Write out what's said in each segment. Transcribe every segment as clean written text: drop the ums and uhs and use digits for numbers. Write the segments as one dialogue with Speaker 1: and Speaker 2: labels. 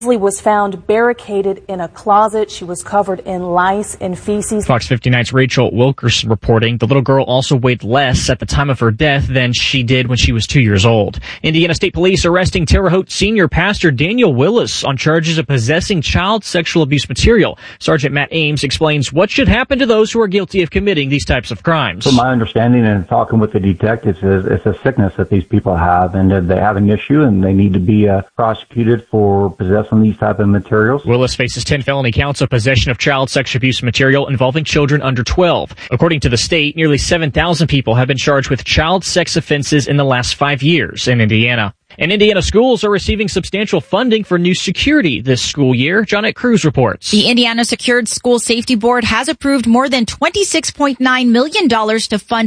Speaker 1: Was found barricaded in a closet. She was covered in lice and feces.
Speaker 2: Fox 59's Rachel Wilkerson reporting the little girl also weighed less at the time of her death than she did when she was 2 years old. Indiana State Police arresting Terre Haute senior pastor Daniel Willis on charges of possessing child sexual abuse material. Sergeant Matt Ames explains what should happen to those who are guilty of committing these types of crimes.
Speaker 3: From my understanding and talking with the detectives, it's a sickness that these people have, and they have an issue and they need to be prosecuted for possessing these type of materials.
Speaker 2: Willis faces 10 felony counts of possession of child sexual abuse material involving children under 12. According to the state, nearly 7,000 people have been charged with child sex offenses in the last 5 years in Indiana. And Indiana schools are receiving substantial funding for new security this school year. Johnette Cruz reports.
Speaker 4: The Indiana Secured School Safety Board has approved more than $26.9 million to fund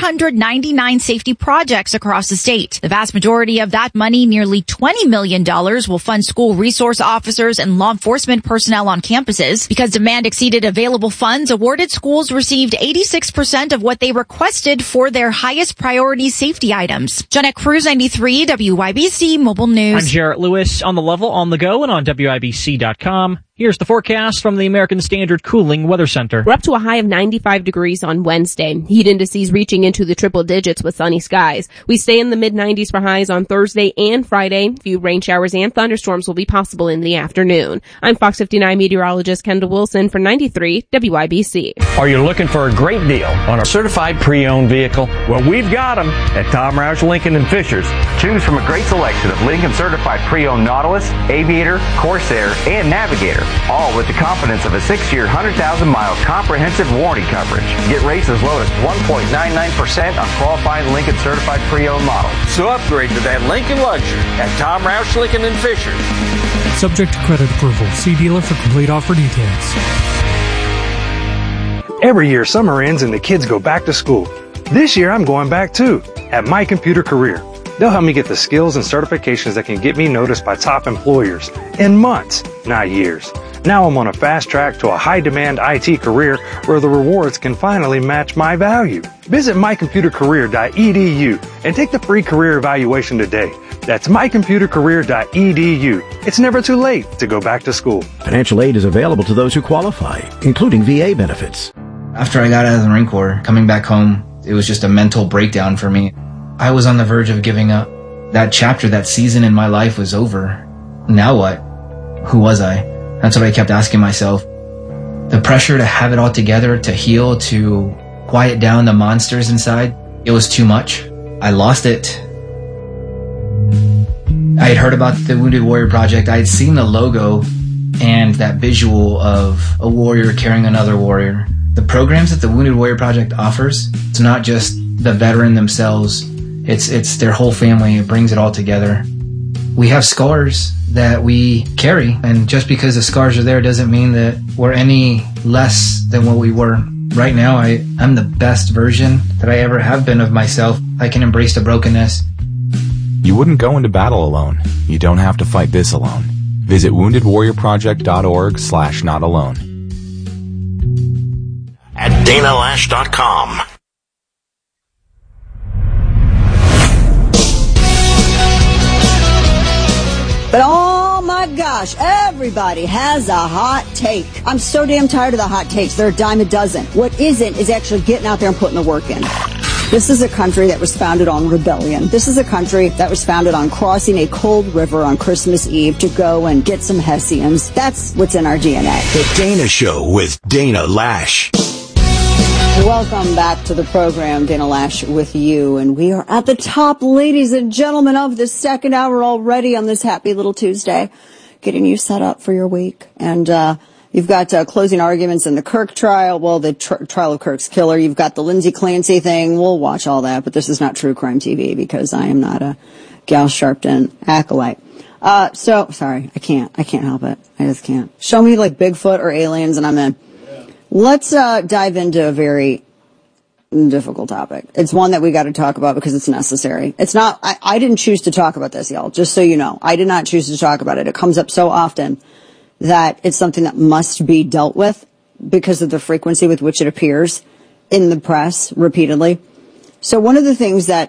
Speaker 4: 499 safety projects across the state. The vast majority of that money, nearly $20 million, will fund school resource officers and law enforcement personnel on campuses. Because demand exceeded available funds, awarded schools received 86% of what they requested for their highest priority safety items. Johnette Cruz, 93 WYBC Mobile News.
Speaker 2: I'm Jarrett Lewis on the level, on the go, and on WIBC.com. Here's the forecast from the American Standard Cooling Weather Center.
Speaker 5: We're up to a high of 95 degrees on Wednesday. Heat indices reaching into the triple digits with sunny skies. We stay in the mid-90s for highs on Thursday and Friday. Few rain showers and thunderstorms will be possible in the afternoon. I'm Fox 59 meteorologist Kendall Wilson for 93 WIBC.
Speaker 6: Are you looking for a great deal on a certified pre-owned vehicle? Well, we've got them at Tom Roush Lincoln and Fishers.
Speaker 7: Choose from a great selection of Lincoln certified pre-owned Nautilus, Aviator, Corsair, and Navigator, all with the confidence of a 6-year, 100,000-mile comprehensive warranty coverage. Get rates as low as 1.99% on qualifying Lincoln certified pre-owned models.
Speaker 6: So upgrade to that Lincoln luxury at Tom Roush Lincoln and Fishers.
Speaker 8: Subject to credit approval. See dealer for complete offer details.
Speaker 9: Every year summer ends and the kids go back to school. This year I'm going back too, at My Computer Career. They'll help me get the skills and certifications that can get me noticed by top employers in months, not years. Now I'm on a fast track to a high-demand IT career where the rewards can finally match my value. Visit mycomputercareer.edu and take the free career evaluation today. That's mycomputercareer.edu. It's never too late to go back to school.
Speaker 10: Financial aid is available to those who qualify, including VA benefits.
Speaker 11: After I got out of the Marine Corps, coming back home, it was just a mental breakdown for me. I was on the verge of giving up. That chapter, that season in my life was over. Now what? Who was I? That's what I kept asking myself. The pressure to have it all together, to heal, to quiet down the monsters inside, it was too much. I lost it. I had heard about the Wounded Warrior Project. I had seen the logo and that visual of a warrior carrying another warrior. The programs that the Wounded Warrior Project offers, it's not just the veteran themselves. It's their whole family. It brings it all together. We have scars that we carry, and just because the scars are there doesn't mean that we're any less than what we were. Right now, I'm the best version that I ever have been of myself. I can embrace the brokenness.
Speaker 12: You wouldn't go into battle alone. You don't have to fight this alone. Visit woundedwarriorproject.org/notalone.
Speaker 13: At DanaLash.com.
Speaker 14: But oh my gosh, everybody has a hot take. I'm so damn tired of the hot takes. They're a dime a dozen. What isn't is actually getting out there and putting the work in. This is a country that was founded on rebellion. This is a country that was founded on crossing a cold river on Christmas Eve to go and get some Hessians. That's what's in our DNA.
Speaker 13: The Dana Show with Dana Lash.
Speaker 14: Welcome back to the program, Dana Lash with you. And we are at the top, ladies and gentlemen, of the second hour already on this happy little Tuesday, getting you set up for your week. And you've got closing arguments in the Kirk trial. Well, the trial of Kirk's killer. You've got the Lindsay Clancy thing. We'll watch all that. But this is not true crime TV because I am not a Gal Sharpton acolyte. So, sorry, I can't help it. I just can't. Show me like Bigfoot or aliens and I'm in. Let's dive into a very difficult topic. It's one that we got to talk about because it's necessary. It's not, I didn't choose to talk about this, y'all, just so you know. I did not choose to talk about it. It comes up so often that it's something that must be dealt with because of the frequency with which it appears in the press repeatedly. So one of the things that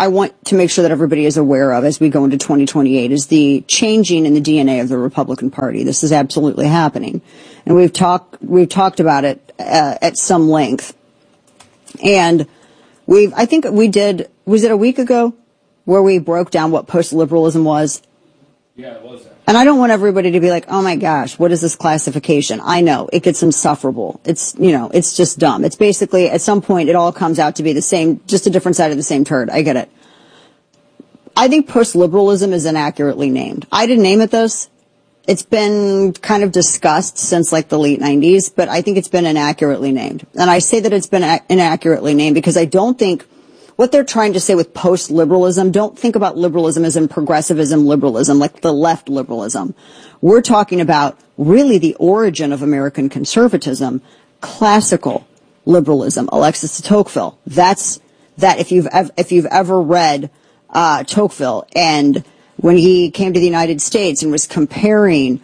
Speaker 14: I want to make sure that everybody is aware of as we go into 2028 is the changing in the DNA of the Republican Party. This is absolutely happening. And we've talked about it at some length. And I think we did, was it a week ago where we broke down what post-liberalism was?
Speaker 15: Yeah, it was.
Speaker 14: And I don't want everybody to be like, oh my gosh, what is this classification? I know, it gets insufferable. It's, it's just dumb. It's basically, at some point, it all comes out to be the same, just a different side of the same turd. I get it. I think post-liberalism is inaccurately named. I didn't name it this. It's been kind of discussed since like the late 90s, but I think it's been inaccurately named. And I say that it's been inaccurately named because I don't think what they're trying to say with post-liberalism, don't think about liberalism as in progressivism liberalism, like the left liberalism. We're talking about really the origin of American conservatism, classical liberalism. Alexis de Tocqueville. That's that. If you've ever read Tocqueville, and when he came to the United States and was comparing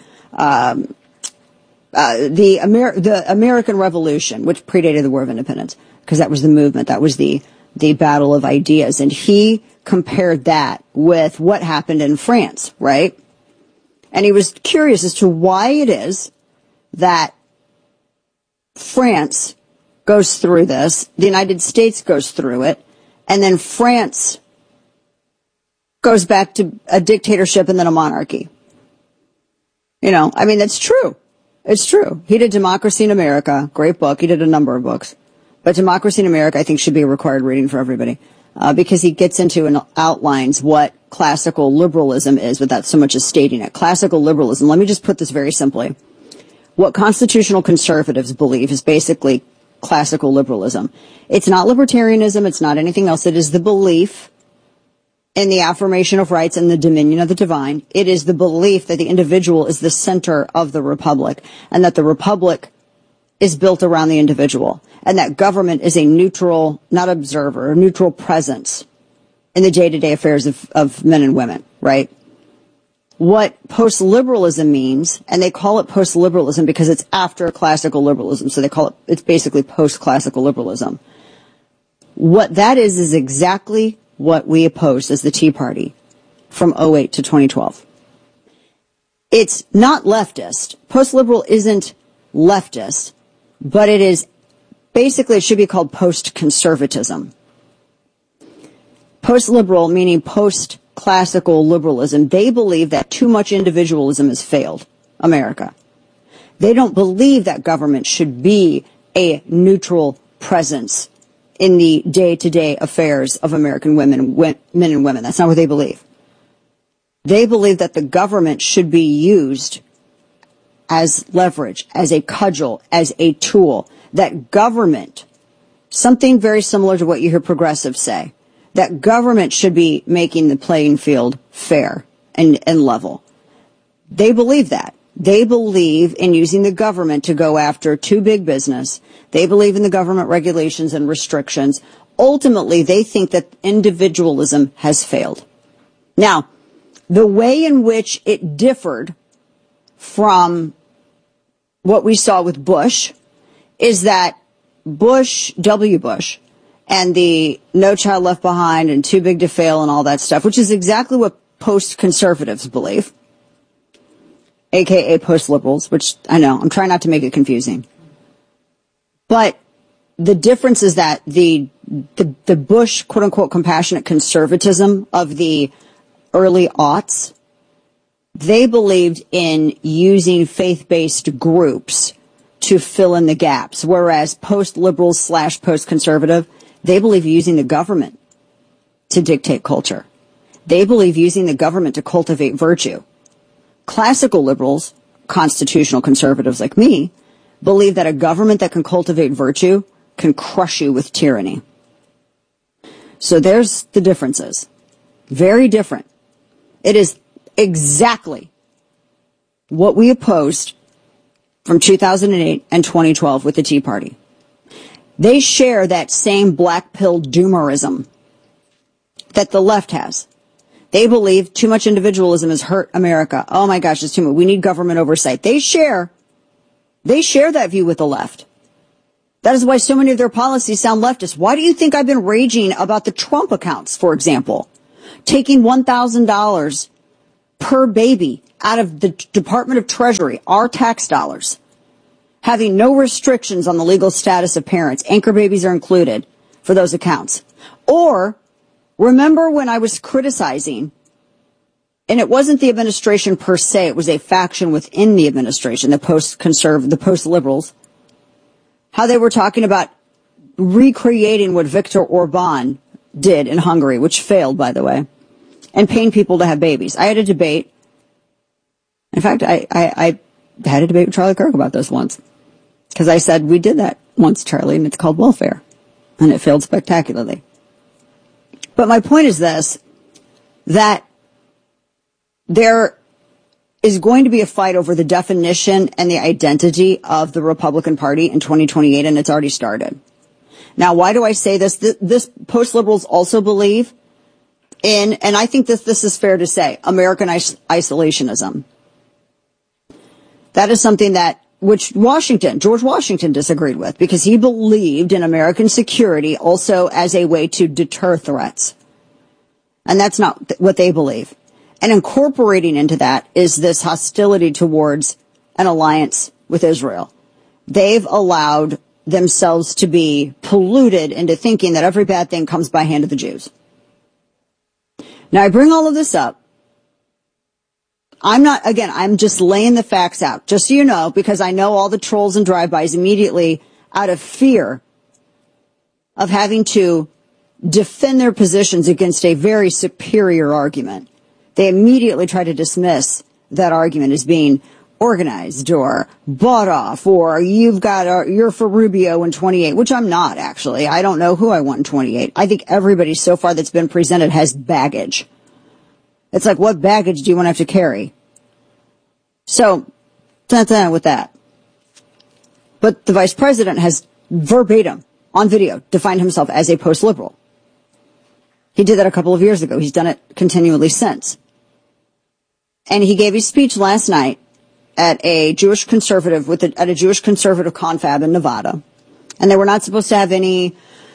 Speaker 14: the American Revolution, which predated the War of Independence, because that was the movement, that was the battle of ideas. And he compared that with what happened in France, right? And he was curious as to why it is that France goes through this, the United States goes through it, and then France goes back to a dictatorship and then a monarchy. That's true. It's true. He did Democracy in America, great book. He did a number of books. But Democracy in America, I think, should be a required reading for everybody, because he gets into and outlines what classical liberalism is without so much as stating it. Classical liberalism, let me just put this very simply. What constitutional conservatives believe is basically classical liberalism. It's not libertarianism. It's not anything else. It is the belief in the affirmation of rights and the dominion of the divine. It is the belief that the individual is the center of the republic, and that the republic is built around the individual, and that government is a neutral, not observer, a neutral presence in the day-to-day affairs of men and women, right? What post-liberalism means, and they call it post-liberalism because it's after classical liberalism, so it's basically post-classical liberalism. What that is exactly what we opposed as the Tea Party from 2008 to 2012. It's not leftist. Post-liberal isn't leftist. But it is, basically it should be called post-conservatism. Post-liberal, meaning post-classical liberalism, they believe that too much individualism has failed America. They don't believe that government should be a neutral presence in the day-to-day affairs of American men and women. That's not what they believe. They believe that the government should be used as leverage, as a cudgel, as a tool. That government, something very similar to what you hear progressives say, that government should be making the playing field fair and level. They believe that. They believe in using the government to go after too big business. They believe in the government regulations and restrictions. Ultimately, they think that individualism has failed. Now, the way in which it differed from what we saw with Bush is that W. Bush, and the No Child Left Behind and Too Big to Fail and all that stuff, which is exactly what post-conservatives believe, aka post-liberals, which I know, I'm trying not to make it confusing. But the difference is that the Bush, quote-unquote, compassionate conservatism of the early aughts, they believed in using faith-based groups to fill in the gaps, whereas post-liberals / post-conservative, they believe using the government to dictate culture. They believe using the government to cultivate virtue. Classical liberals, constitutional conservatives like me, believe that a government that can cultivate virtue can crush you with tyranny. So there's the differences. Very different. It is exactly what we opposed from 2008 and 2012 with the Tea Party. They share that same black pill doomerism that the left has. They believe too much individualism has hurt America. Oh my gosh, it's too much. We need government oversight. They share that view with the left. That is why so many of their policies sound leftist. Why do you think I've been raging about the Trump accounts, for example? Taking $1,000 per baby out of the Department of Treasury, our tax dollars. Having no restrictions on the legal status of parents. Anchor babies are included for those accounts. Or, remember when I was criticizing, and it wasn't the administration per se, it was a faction within the administration, the post-liberals, how they were talking about recreating what Viktor Orban did in Hungary, which failed, by the way, and paying people to have babies. I had a debate. In fact, I had a debate with Charlie Kirk about this once. Because I said, we did that once, Charlie, and it's called welfare. And it failed spectacularly. But my point is this, that there is going to be a fight over the definition and the identity of the Republican Party in 2028, and it's already started. Now, why do I say this? This post-liberals also believe in, and I think this is fair to say, American isolationism. That is something which George Washington disagreed with, because he believed in American security also as a way to deter threats. And that's not what they believe. And incorporating into that is this hostility towards an alliance with Israel. They've allowed themselves to be polluted into thinking that every bad thing comes by hand of the Jews. Now, I bring all of this up. I'm just laying the facts out, just so you know, because I know all the trolls and drive-bys immediately, out of fear of having to defend their positions against a very superior argument. They immediately try to dismiss that argument as being organized or bought off, or you're for Rubio in 28, which I'm not, actually. I don't know who I want in 28. I think everybody so far that's been presented has baggage. It's like, what baggage do you want to have to carry? So, with that. But the vice president has verbatim, on video, defined himself as a post-liberal. He did that a couple of years ago. He's done it continually since. And he gave his speech last night at a Jewish conservative at a Jewish conservative confab in Nevada. And they were not supposed to have any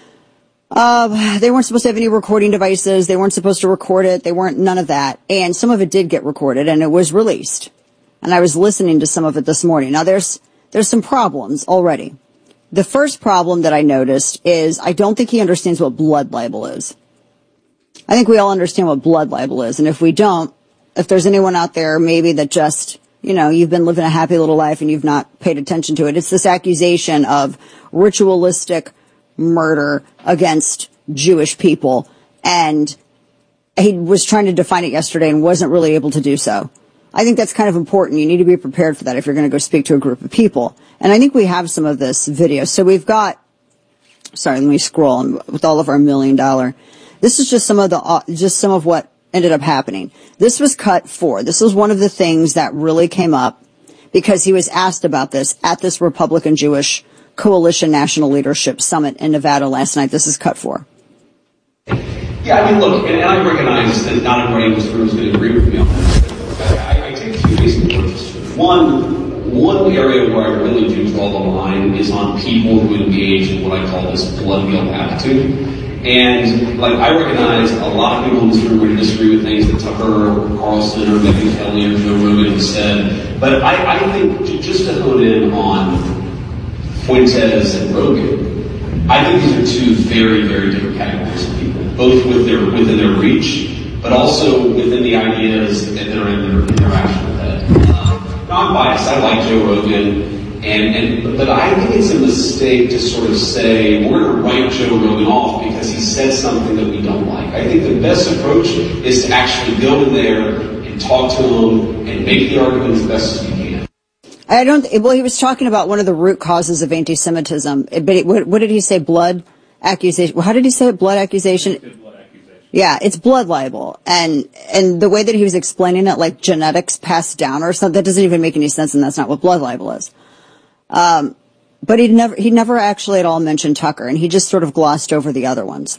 Speaker 14: they weren't supposed to have any recording devices. They weren't supposed to record it. They weren't none of that. And some of it did get recorded and it was released. And I was listening to some of it this morning. Now there's some problems already. The first problem that I noticed is I don't think he understands what blood libel is. I think we all understand what blood libel is. And if we don't, if there's anyone out there maybe that just, you've been living a happy little life and you've not paid attention to it, it's this accusation of ritualistic murder against Jewish people. And he was trying to define it yesterday and wasn't really able to do so. I think that's kind of important. You need to be prepared for that if you're going to go speak to a group of people. And I think we have some of this video. So we've got, let me scroll with all of our $1 million. This is just some of what ended up happening. This was cut 4. This was one of the things that really came up because he was asked about this at this Republican Jewish Coalition National Leadership Summit in Nevada last night. This is cut 4.
Speaker 15: Yeah, look, and I recognize that not everybody in this room is going to agree with me on this. I take 2 basic approaches. One area where I really do draw the line is on people who engage in what I call this blood guilt attitude. And, I recognize a lot of people in this room are going to disagree with things that Tucker or Carlson or Megyn Kelly or Joe Rogan have said. But I think just to hone in on Fuentes and Rogan, I think these are 2 very, very different categories of people, both within their reach, but also within the ideas that are in their interaction with it. Now, I'm biased. I like Joe Rogan. But I think it's a mistake to sort of say, we're going to write Joe Rogan off because he said something that we don't like. I think the best approach is to actually go in there and talk to him and make the argument as best as you can.
Speaker 14: He was talking about one of the root causes of anti-Semitism. But what did he say? Blood accusation. How did he say it? Blood accusation? Yeah, it's blood libel. And the way that he was explaining it, like genetics passed down or something, that doesn't even make any sense, and that's not what blood libel is. But he never actually at all mentioned Tucker, and he just sort of glossed over the other ones.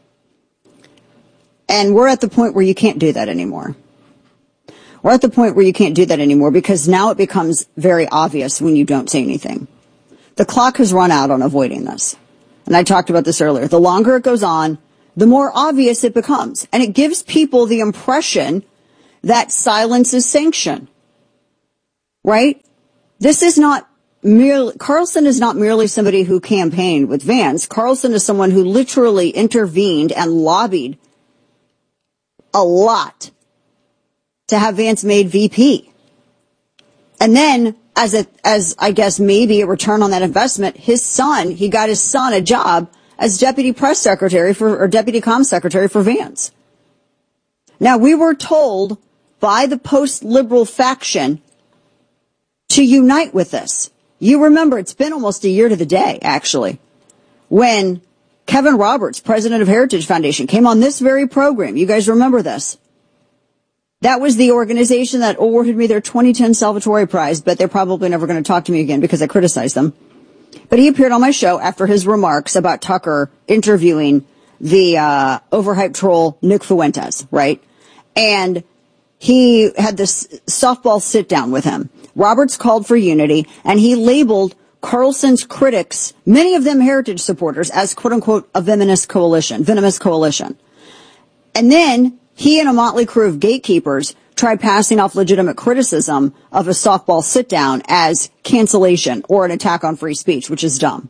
Speaker 14: And we're at the point where you can't do that anymore. We're at the point where you can't do that anymore because now it becomes very obvious when you don't say anything. The clock has run out on avoiding this. And I talked about this earlier. The longer it goes on, the more obvious it becomes. And it gives people the impression that silence is sanction. Right? This is not merely, Carlson is not merely somebody who campaigned with Vance. Carlson is someone who literally intervened and lobbied a lot to have Vance made VP. And then, as I guess maybe a return on that investment, he got his son a job as deputy press secretary or deputy comm secretary for Vance. Now, we were told by the post-liberal faction to unite with this. You remember, it's been almost a year to the day, actually, when Kevin Roberts, president of Heritage Foundation, came on this very program. You guys remember this? That was the organization that awarded me their 2010 Salvatore Prize, but they're probably never going to talk to me again because I criticized them. But he appeared on my show after his remarks about Tucker interviewing the overhyped troll Nick Fuentes, right? And he had this softball sit down with him. Roberts called for unity, and he labeled Carlson's critics, many of them Heritage supporters, as quote-unquote a venomous coalition. And then he and a motley crew of gatekeepers tried passing off legitimate criticism of a softball sit-down as cancellation or an attack on free speech, which is dumb.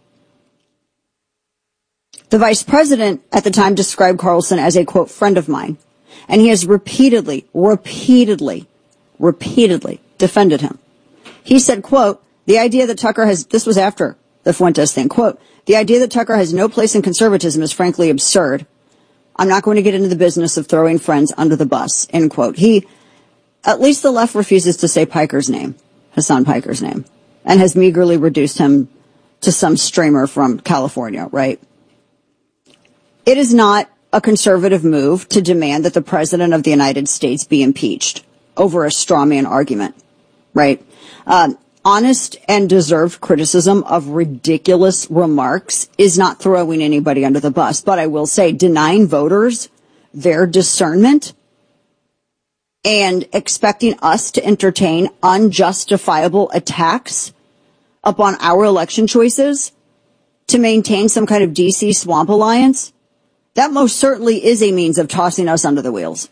Speaker 14: The vice president at the time described Carlson as a, quote, friend of mine, and he has repeatedly defended him. He said, quote, the idea that Tucker has, this was after the Fuentes thing, quote, the idea that Tucker has no place in conservatism is frankly absurd. I'm not going to get into the business of throwing friends under the bus, end quote. At least the left refuses to say Piker's name, Hassan Piker's name, and has meagerly reduced him to some streamer from California, right? It is not a conservative move to demand that the president of the United States be impeached over a straw man argument, right? Honest and deserved criticism of ridiculous remarks is not throwing anybody under the bus. But I will say, denying voters their discernment and expecting us to entertain unjustifiable attacks upon our election choices to maintain some kind of DC swamp alliance, that most certainly is a means of tossing us under the wheels.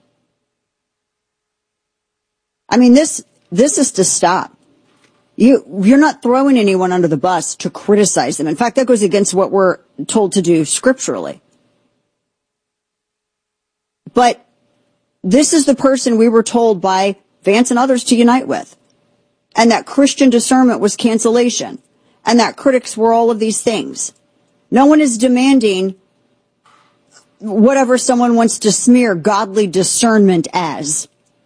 Speaker 14: I mean, this is to stop. You're not throwing anyone under the bus to criticize them. In fact, that goes against what we're told to do scripturally. But this is the person we were told by Vance and others to unite with. And that Christian discernment was cancellation. And that critics were all of these things. No one is demanding whatever someone wants to smear godly discernment as.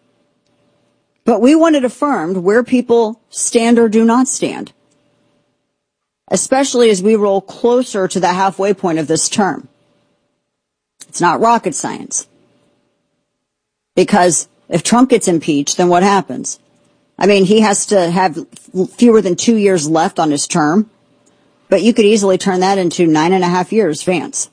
Speaker 14: But we want it affirmed where people stand or do not stand, especially as we roll closer to the halfway point of this term. It's not rocket science. Because if Trump gets impeached, then what happens? I mean, he has to have fewer than 2 years left on his term, but you could easily turn that into 9.5 years, Vance.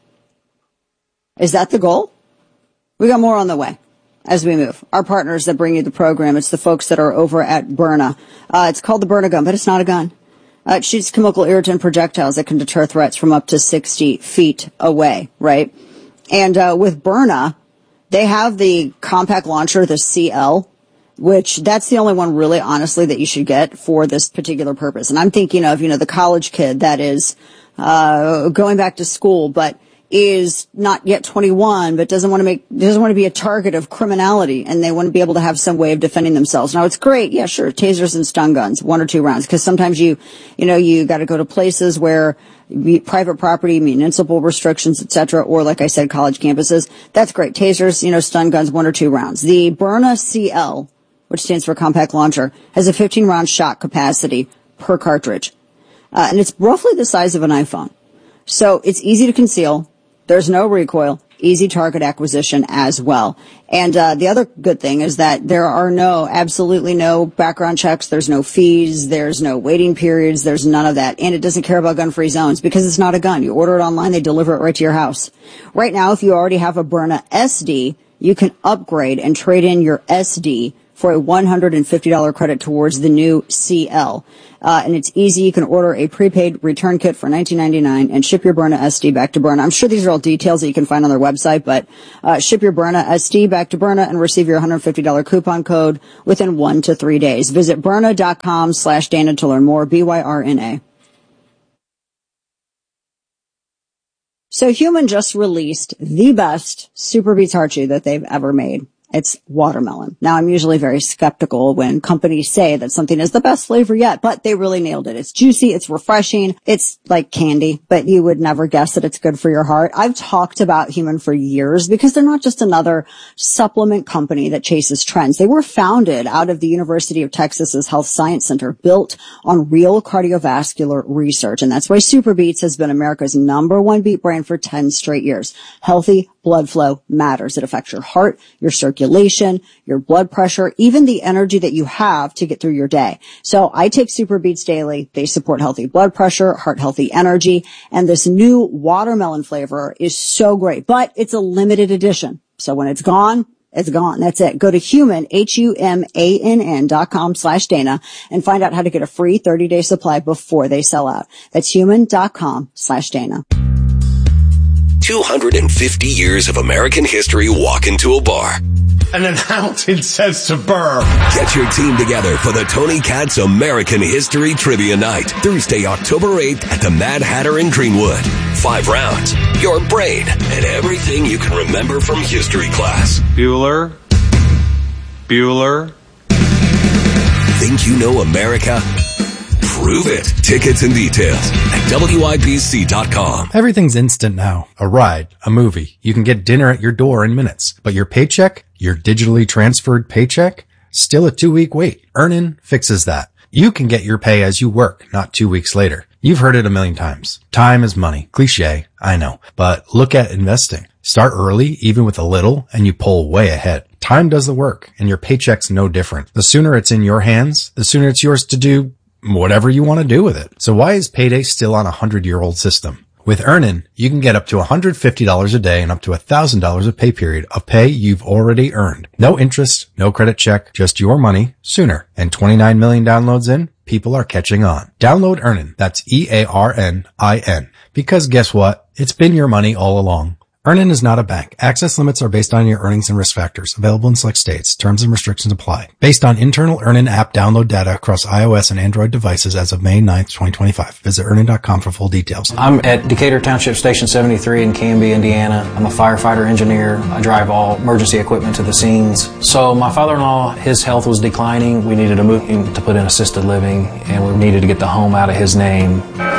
Speaker 14: Is that the goal? We got more on the way as we move. Our partners that bring you the program, it's the folks that are over at Byrna. It's called the Byrna gun, but it's not a gun. It shoots chemical irritant projectiles that can deter threats from up to 60 feet away, right? And with Byrna, they have the compact launcher, the CL, which that's the only one really, honestly, that you should get for this particular purpose. And I'm thinking of, the college kid that is going back to school, but is not yet 21, but doesn't want to be a target of criminality, and they want to be able to have some way of defending themselves. Now, it's great. Yeah, sure. Tasers and stun guns, 1 or 2 rounds, because sometimes you got to go to places where private property, municipal restrictions, etc., or like I said, college campuses. That's great. Tasers, stun guns, 1 or 2 rounds. The Byrna CL, which stands for compact launcher, has a 15-round shot capacity per cartridge. And it's roughly the size of an iPhone. So it's easy to conceal. There's no recoil, easy target acquisition as well. And the other good thing is that there are absolutely no background checks. There's no fees. There's no waiting periods. There's none of that. And it doesn't care about gun-free zones because it's not a gun. You order it online, they deliver it right to your house. Right now, if you already have a Byrna SD, you can upgrade and trade in your SD for a $150 credit towards the new CL. And it's easy. You can order a prepaid return kit for $19.99 and ship your Byrna SD back to Byrna. I'm sure these are all details that you can find on their website, but ship your Byrna SD back to Byrna and receive your $150 coupon code within 1 to 3 days. Visit Byrna.com/Dana to learn more. BYRNA. So Human just released the best Super Beets Heart Chew that they've ever made. It's watermelon. Now, I'm usually very skeptical when companies say that something is the best flavor yet, but they really nailed it. It's juicy. It's refreshing. It's like candy, but you would never guess that it's good for your heart. I've talked about Human for years because they're not just another supplement company that chases trends. They were founded out of the University of Texas's Health Science Center, built on real cardiovascular research. And that's why Super Beets has been America's #1 beet brand for 10 straight years. Healthy blood flow matters. It affects your heart, your circulation, your blood pressure, even the energy that you have to get through your day. So I take Super Beets daily. They support healthy blood pressure, heart healthy energy, and this new watermelon flavor is so great, but it's a limited edition. So when it's gone, it's gone. That's it. Go to Human, HUMANN.com/Dana and find out how to get a free 30-day supply before they sell out. That's human.com/Dana.
Speaker 16: 250 years of American history walk into a bar.
Speaker 17: And an accountant says to Burr,
Speaker 16: get your team together for the Tony Katz American History Trivia Night, Thursday, October 8th at the Mad Hatter in Greenwood. 5 rounds, your brain, and everything you can remember from history class.
Speaker 17: Bueller.
Speaker 16: Think you know America? Prove it. Tickets and details at WIBC.com.
Speaker 18: Everything's instant now. A ride, a movie. You can get dinner at your door in minutes. But your paycheck, your digitally transferred paycheck, still a 2-week wait. Earnin fixes that. You can get your pay as you work, not 2 weeks later. You've heard it a million times. Time is money. Cliché, I know. But look at investing. Start early, even with a little, and you pull way ahead. Time does the work, and your paycheck's no different. The sooner it's in your hands, the sooner it's yours to do whatever you want to do with it. So why is payday still on a 100-year-old system? With Earnin, you can get up to $150 a day and up to $1,000 a pay period of pay you've already earned. No interest, no credit check, just your money sooner. And 29 million downloads in, people are catching on. Download Earnin. That's EARNIN. Because guess what? It's been your money all along. Earnin is not a bank. Access limits are based on your earnings and risk factors. Available in select states. Terms and restrictions apply. Based on internal Earnin app download data across iOS and Android devices as of May 9th, 2025. Visit Earnin.com for full details.
Speaker 19: I'm at Decatur Township Station 73 in Canby, Indiana. I'm a firefighter engineer. I drive all emergency equipment to the scenes. So my father-in-law, his health was declining. We needed to move him to put in assisted living, and we needed to get the home out of his name.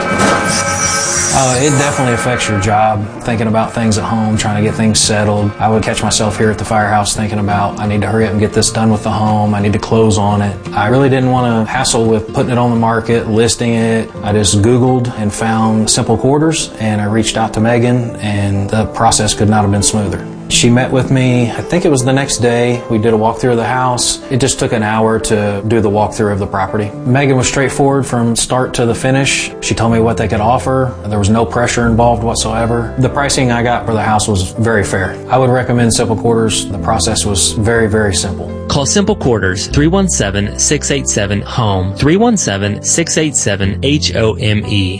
Speaker 19: It definitely affects your job, thinking about things at home, trying to get things settled. I would catch myself here at the firehouse thinking about, I need to hurry up and get this done with the home. I need to close on it. I really didn't want to hassle with putting it on the market, listing it. I just Googled and found Simple Quarters, and I reached out to Megan, and the process could not have been smoother. She met with me, I think it was the next day. We did a walkthrough of the house. It just took an hour to do the walkthrough of the property. Megan was straightforward from start to the finish. She told me what they could offer. There was no pressure involved whatsoever. The pricing I got for the house was very fair. I would recommend Simple Quarters. The process was very, very simple.
Speaker 20: Call Simple Quarters 317-687-HOME, 317-687-HOME.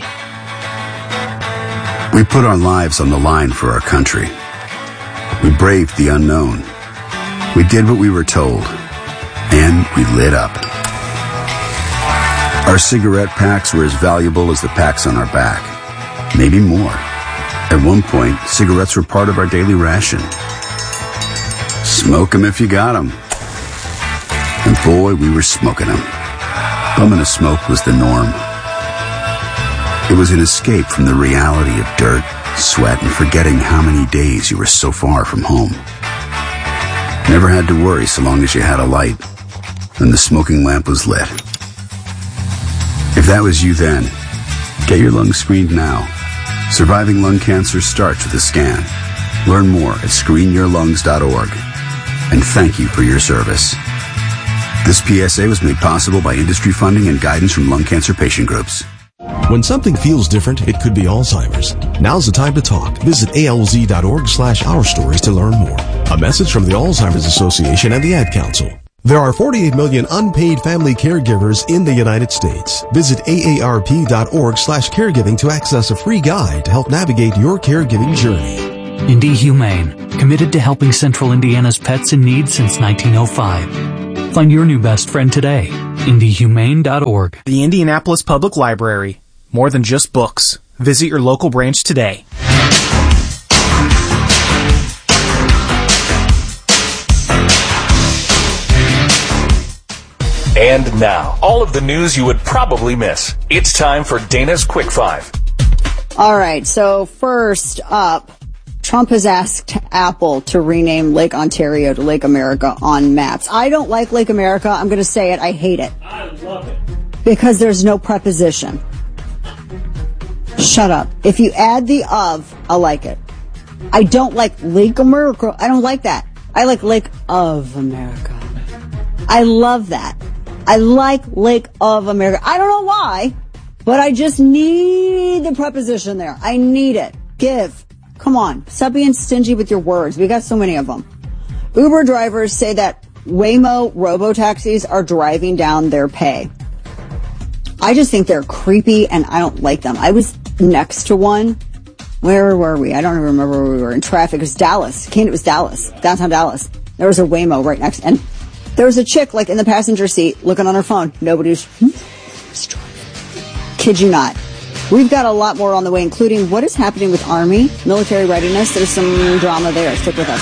Speaker 21: We put our lives on the line for our country. We braved the unknown. We did what we were told. And we lit up. Our cigarette packs were as valuable as the packs on our back. Maybe more. At one point, cigarettes were part of our daily ration. Smoke 'em if you got 'em. And boy, we were smoking 'em. Bumming a smoke was the norm. It was an escape from the reality of dirt, sweat, and forgetting how many days you were so far from home. Never had to worry so long as you had a light and the smoking lamp was lit. If that was you then, get your lungs screened now. Surviving lung cancer starts with a scan. Learn more at screenyourlungs.org. And thank you for your service. This PSA was made possible by industry funding and guidance from lung cancer patient groups.
Speaker 22: When something feels different, it could be Alzheimer's. Now's the time to talk. Visit alz.org/ourstories to learn more. A message from the Alzheimer's Association and the Ad Council. There are 48 million unpaid family caregivers in the United States. Visit aarp.org/caregiving to access a free guide to help navigate your caregiving journey.
Speaker 1: Indie Humane, committed to helping Central Indiana's pets in need since 1905. Find your new best friend today. IndieHumane.org.
Speaker 3: The Indianapolis Public Library. More than just books. Visit your local branch today.
Speaker 23: And now, all of the news you would probably miss. It's time for Dana's Quick Five.
Speaker 14: All right, so first up, Trump has asked Apple to rename Lake Ontario to Lake America on maps. I don't like Lake America. I'm going to say it. I hate it.
Speaker 2: I love it.
Speaker 14: Because there's no preposition. Shut up. If you add the of, I like it. I don't like Lake America. I don't like that. I like Lake of America. I love that. I like Lake of America. I don't know why, but I just need the preposition there. I need it. Give. Come on. Stop being stingy with your words. We got so many of them. Uber drivers say that Waymo robo-taxis are driving down their pay. I just think they're creepy and I don't like them. I was next to one. Where were we? I don't even remember where we were in traffic. It was Dallas. It was Dallas. Downtown Dallas. There was a Waymo right next. And there was a chick like in the passenger seat looking on her phone. Nobody was kid you not. We've got a lot more on the way, including what is happening with Army, military readiness. There's some drama there. Stick with us.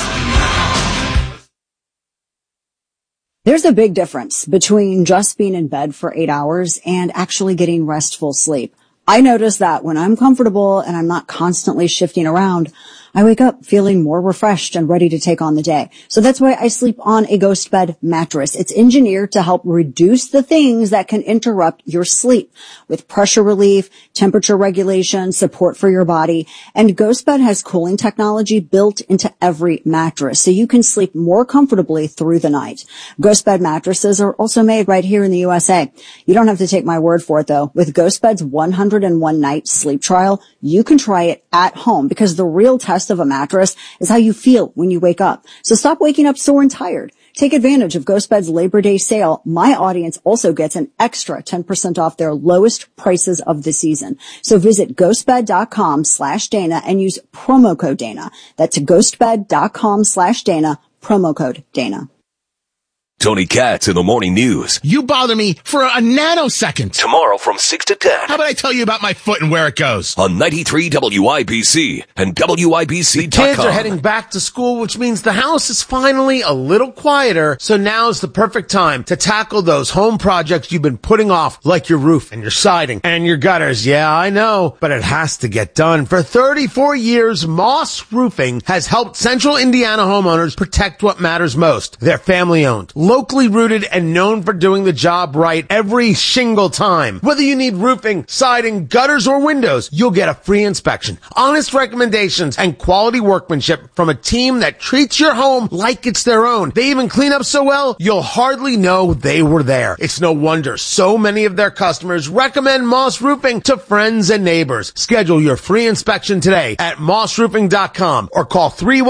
Speaker 14: There's a big difference between just being in bed for 8 hours and actually getting restful sleep. I notice that when I'm comfortable and I'm not constantly shifting around, I wake up feeling more refreshed and ready to take on the day. So that's why I sleep on a Ghost Bed mattress. It's engineered to help reduce the things that can interrupt your sleep with pressure relief, temperature regulation, support for your body. And Ghost Bed has cooling technology built into every mattress, so you can sleep more comfortably through the night. Ghost Bed mattresses are also made right here in the USA. You don't have to take my word for it, though. With Ghost Bed's 101 night sleep trial, you can try it at home because the real test of a mattress is how you feel when you wake up. So stop waking up sore and tired. Take advantage of Ghost Bed's Labor Day sale. My audience also gets an extra 10% off their lowest prices of the season. So visit ghostbed.com/Dana and use promo code Dana. That's ghostbed.com/Dana, promo code Dana.
Speaker 16: Tony Katz in the Morning News.
Speaker 17: You bother me for a nanosecond.
Speaker 16: Tomorrow from 6 to 10.
Speaker 17: How about I tell you about my foot and where it goes?
Speaker 16: On 93 WIBC and WIBC.com.
Speaker 17: Kids are heading back to school, which means the house is finally a little quieter. So now's the perfect time to tackle those home projects you've been putting off, like your roof and your siding and your gutters. Yeah, I know, but it has to get done. For 34 years, Moss Roofing has helped Central Indiana homeowners protect what matters most. They're family owned, locally rooted, and known for doing the job right every single time. Whether you need roofing, siding, gutters, or windows, you'll get a free inspection, honest recommendations, and quality workmanship from a team that treats your home like it's their own. They even clean up so well, you'll hardly know they were there. It's no wonder so many of their customers recommend Moss Roofing to friends and neighbors. Schedule your free inspection today at mossroofing.com or call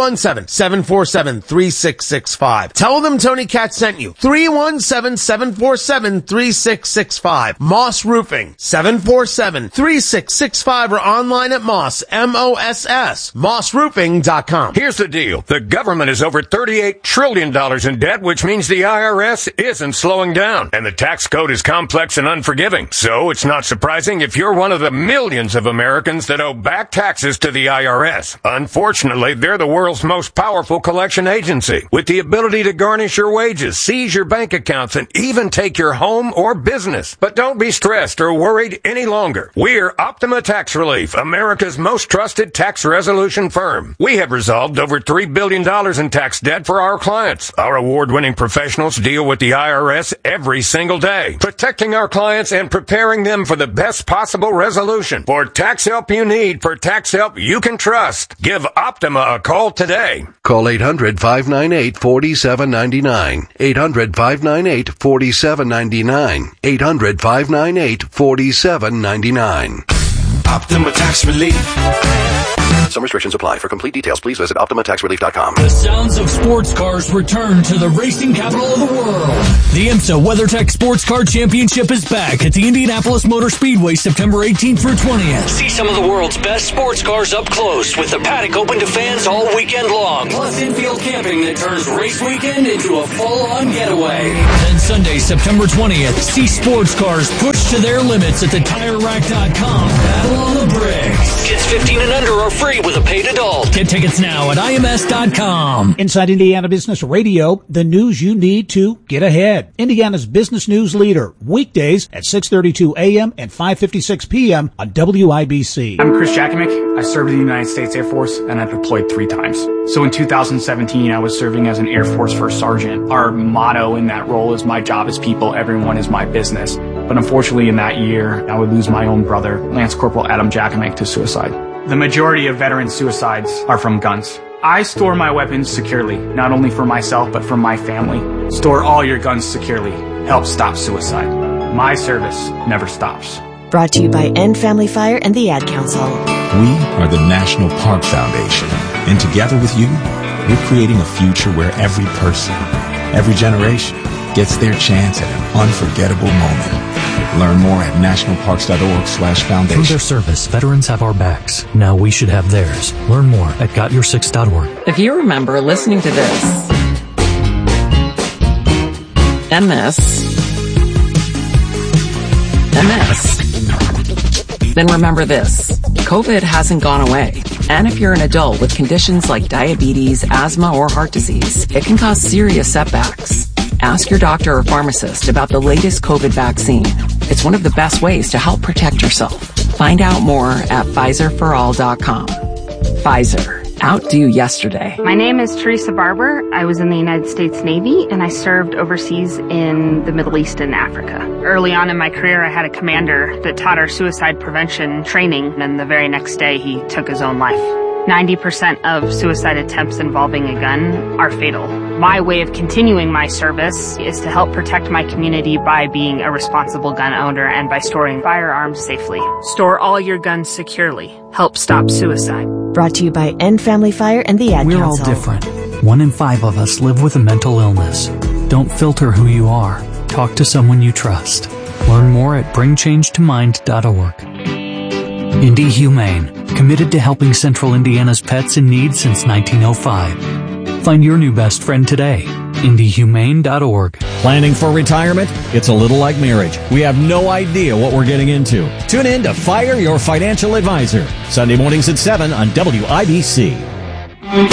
Speaker 17: 317-747-3665. Tell them Tony Katz sent you. 317-747-3665. Moss Roofing. 747-3665 or online at Moss, M-O-S-S, mossroofing.com.
Speaker 24: Here's the deal. The government is over $38 trillion in debt, which means the IRS isn't slowing down. And the tax code is complex and unforgiving. So it's not surprising if you're one of the millions of Americans that owe back taxes to the IRS. Unfortunately, they're the world's most powerful collection agency, with the ability to garnish your wages, seize your bank accounts, and even take your home or business. But don't be stressed or worried any longer. We're Optima Tax Relief, America's most trusted tax resolution firm. We have resolved over $3 billion in tax debt for our clients. Our award-winning professionals deal with the IRS every single day, protecting our clients and preparing them for the best possible resolution. For tax help you need, for tax help you can trust, give Optima a call today.
Speaker 25: Call 800-598-4799. 800-598-4799. 800-598-4799.
Speaker 13: Optima Tax Relief.
Speaker 4: Some restrictions apply. For complete details, please visit OptimaTaxRelief.com.
Speaker 1: The sounds of sports cars return to the racing capital of the world. The IMSA WeatherTech Sports Car Championship is back at the Indianapolis Motor Speedway September 18th through 20th.
Speaker 5: See some of the world's best sports cars up close with the paddock open to fans all weekend long.
Speaker 1: Plus infield camping that turns race weekend into a full-on getaway. Then Sunday, September 20th, see sports cars pushed to their limits at the TireRack.com Battle on the Bricks.
Speaker 5: Kids 15 and under are free with a paid adult.
Speaker 1: Get tickets now at IMS.com.
Speaker 6: Inside Indiana Business Radio, the news you need to get ahead. Indiana's business news leader, weekdays at 6:32 a.m. and 5:56 p.m. on WIBC.
Speaker 3: I'm Chris Jakimick. I served in the United States Air Force and I deployed 3 times. So in 2017, I was serving as an Air Force First Sergeant. Our motto in that role is my job is people, everyone is my business. But unfortunately in that year, I would lose my own brother, Lance Corporal Adam Jakimick, to suicide. The majority of veteran suicides are from guns. I store my weapons securely, not only for myself, but for my family. Store all your guns securely. Help stop suicide. My service never stops.
Speaker 7: Brought to you by End Family Fire and the Ad Council.
Speaker 22: We are the National Park Foundation, and together with you, we're creating a future where every person, every generation, gets their chance at an unforgettable moment. Learn more at nationalparks.org/foundation.
Speaker 1: Through their service, veterans have our backs. Now we should have theirs. Learn more at gotyoursix.org.
Speaker 25: If you remember listening to this, and this, and this, then remember this. COVID hasn't gone away. And if you're an adult with conditions like diabetes, asthma, or heart disease, it can cause serious setbacks. Ask your doctor or pharmacist about the latest COVID vaccine. It's one of the best ways to help protect yourself. Find out more at PfizerForAll.com. Pfizer. Outdo yesterday.
Speaker 26: My name is Teresa Barber. I was in the United States Navy and I served overseas in the Middle East and Africa. Early on in my career, I had a commander that taught our suicide prevention training, and the very next day he took his own life. 90% of suicide attempts involving a gun are fatal. My way of continuing my service is to help protect my community by being a responsible gun owner and by storing firearms safely. Store all your guns securely. Help stop suicide.
Speaker 7: Brought to you by End Family Fire and the Ad
Speaker 1: We're
Speaker 7: Council.
Speaker 1: all different. 1 in 5 of us live with a mental illness. Don't filter who you are. Talk to someone you trust. Learn more at bringchangetimind.org. Indy Humane, committed to helping Central Indiana's pets in need since 1905. Find your new best friend today. IndyHumane.org.
Speaker 27: Planning for retirement? It's a little like marriage. We have no idea what we're getting into. Tune in to Fire Your Financial Advisor, Sunday mornings at 7 on WIBC.